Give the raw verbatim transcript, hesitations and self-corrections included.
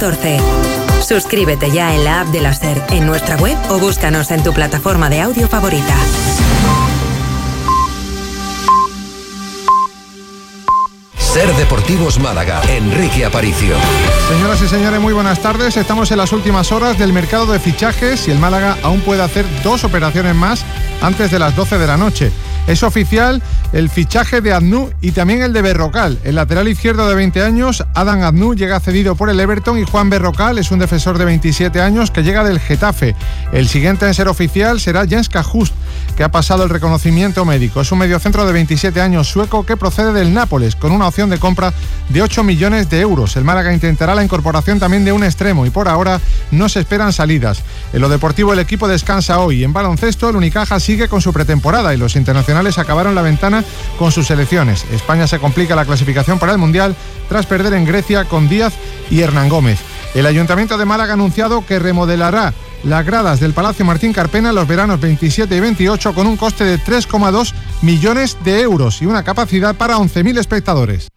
catorce. Suscríbete ya en la app de la SER, en nuestra web o búscanos en tu plataforma de audio favorita. SER Deportivos Málaga, Enrique Aparicio. Señoras y señores, muy buenas tardes. Estamos en las últimas horas del mercado de fichajes y el Málaga aún puede hacer dos operaciones más antes de las doce de la noche. Es oficial el fichaje de Adnú y también el de Berrocal. El lateral izquierdo de veinte años, Adam Adnú, llega cedido por el Everton, y Juan Berrocal es un defensor de veintisiete años que llega del Getafe. El siguiente en ser oficial será Jens Kahust, que ha pasado el reconocimiento médico. Es un mediocentro de veintisiete años sueco que procede del Nápoles, con una opción de compra de ocho millones de euros. El Málaga intentará la incorporación también de un extremo y por ahora no se esperan salidas. En lo deportivo, el equipo descansa hoy. En baloncesto, el Unicaja sigue con su pretemporada y los internacionales acabaron la ventana con sus selecciones. España se complica la clasificación para el Mundial tras perder en Grecia con Díaz y Hernán Gómez. El Ayuntamiento de Málaga ha anunciado que remodelará las gradas del Palacio Martín Carpena los veranos veintisiete y veintiocho con un coste de tres coma dos millones de euros y una capacidad para once mil espectadores.